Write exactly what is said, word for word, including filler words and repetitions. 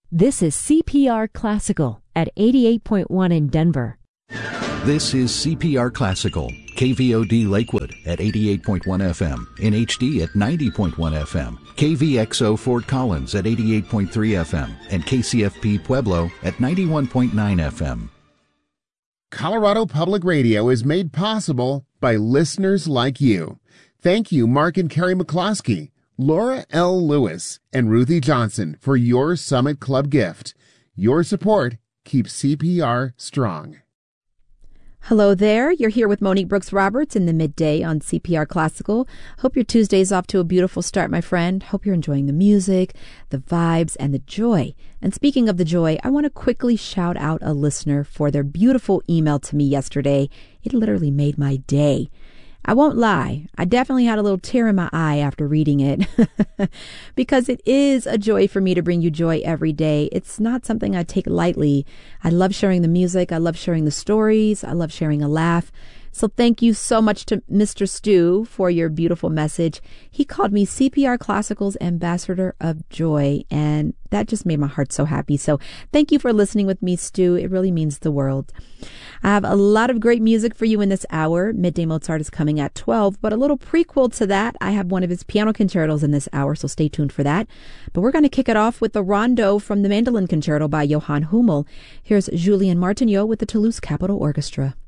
This is C P R Classical at eighty-eight point one in Denver. This is C P R Classical, K V O D Lakewood at eighty-eight point one F M, in H D at ninety point one F M, K V X O Fort Collins at eighty-eight point three F M, and K C F P Pueblo at ninety-one point nine F M. Colorado Public Radio is made possible by listeners like you. Thank you, Mark and Carrie McCloskey, Laura L. Lewis, and Ruthie Johnson for your Summit Club gift. Your support keeps C P R strong. Hello there. You're here with Monique Brooks Roberts in the midday on C P R Classical. Hope your Tuesday's off to a beautiful start, my friend. Hope you're enjoying the music, the vibes, and the joy. And speaking of the joy, I want to quickly shout out a listener for their beautiful email to me yesterday. It literally made my day. I won't lie, I definitely had a little tear in my eye after reading it because it is a joy for me to bring you joy every day. It's not something I take lightly. I love sharing the music. I love sharing the stories. I love sharing a laugh. So thank you so much to Mister Stu for your beautiful message. He called me C P R Classical's Ambassador of Joy, and that just made my heart so happy. So thank you for listening with me, Stu. It really means the world. I have a lot of great music for you in this hour. Midday Mozart is coming at twelve, but a little prequel to that, I have one of his piano concertos in this hour, so stay tuned for that. But we're going to kick it off with the rondo from the Mandolin Concerto by Johann Hummel. Here's Julien Martigneau with the Toulouse Capitol Orchestra.